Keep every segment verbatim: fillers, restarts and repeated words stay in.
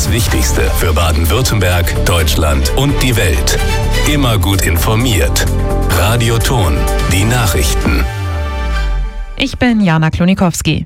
Das Wichtigste für Baden-Württemberg, Deutschland und die Welt. Immer gut informiert. Radio Ton, die Nachrichten. Ich bin Jana Klonikowski.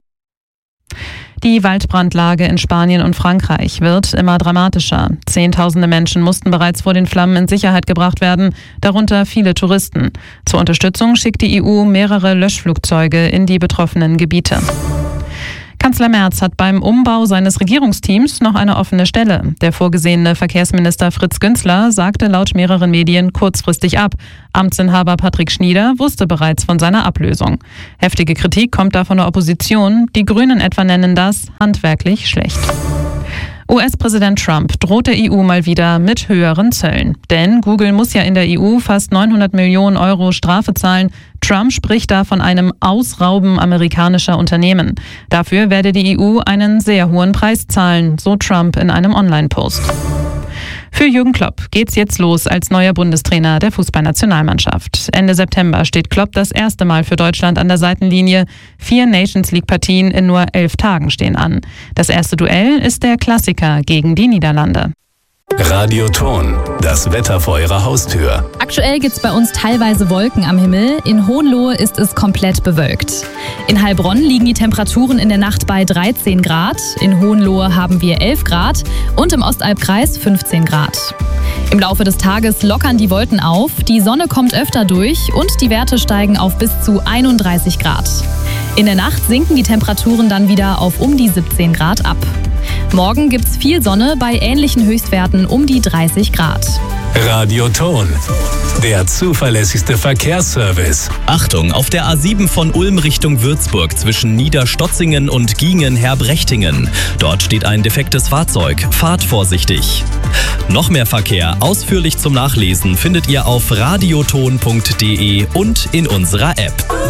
Die Waldbrandlage in Spanien und Frankreich wird immer dramatischer. Zehntausende Menschen mussten bereits vor den Flammen in Sicherheit gebracht werden, darunter viele Touristen. Zur Unterstützung schickt die E U mehrere Löschflugzeuge in die betroffenen Gebiete. Kanzler Merz hat beim Umbau seines Regierungsteams noch eine offene Stelle. Der vorgesehene Verkehrsminister Fritz Günzler sagte laut mehreren Medien kurzfristig ab. Amtsinhaber Patrick Schnieder wusste bereits von seiner Ablösung. Heftige Kritik kommt da von der Opposition. Die Grünen etwa nennen das handwerklich schlecht. U S-Präsident Trump droht der E U mal wieder mit höheren Zöllen. Denn Google muss ja in der E U fast neunhundert Millionen Euro Strafe zahlen. Trump spricht da von einem Ausrauben amerikanischer Unternehmen. Dafür werde die E U einen sehr hohen Preis zahlen, so Trump in einem Online-Post. Für Jürgen Klopp geht's jetzt los als neuer Bundestrainer der Fußballnationalmannschaft. Ende September steht Klopp das erste Mal für Deutschland an der Seitenlinie. Vier Nations-League-Partien in nur elf Tagen stehen an. Das erste Duell ist der Klassiker gegen die Niederlande. Radio Ton, das Wetter vor Ihrer Haustür. Aktuell gibt's bei uns teilweise Wolken am Himmel. In Hohenlohe ist es komplett bewölkt. In Heilbronn liegen die Temperaturen in der Nacht bei dreizehn Grad. In Hohenlohe haben wir elf Grad und im Ostalbkreis fünfzehn Grad. Im Laufe des Tages lockern die Wolken auf, die Sonne kommt öfter durch und die Werte steigen auf bis zu einunddreißig Grad. In der Nacht sinken die Temperaturen dann wieder auf um die siebzehn Grad ab. Morgen gibt's viel Sonne bei ähnlichen Höchstwerten um die dreißig Grad. Radio Ton, der zuverlässigste Verkehrsservice. Achtung, auf der A sieben von Ulm Richtung Würzburg zwischen Niederstotzingen und Giengen-Herbrechtingen. Dort steht ein defektes Fahrzeug. Fahrt vorsichtig. Noch mehr Verkehr ausführlich zum Nachlesen findet ihr auf radioton punkt de und in unserer App.